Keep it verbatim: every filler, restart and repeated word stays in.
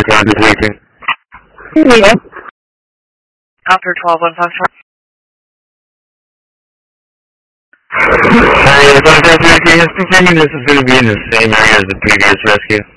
out this weekend? Yeah. After twelve one five four. Hey, if I'm just rescue, just confirming this is going to be in the same area as the previous rescue.